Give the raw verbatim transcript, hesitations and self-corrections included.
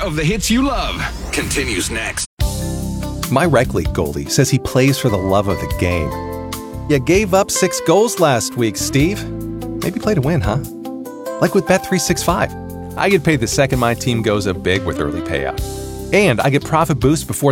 of the hits you love continues next. My rec league goalie says he plays for the love of the game. You gave up six goals last week, Steve. Maybe play to win, huh? Like with Bet three sixty-five. I get paid the second my team goes up big with early payout. And I get profit boost before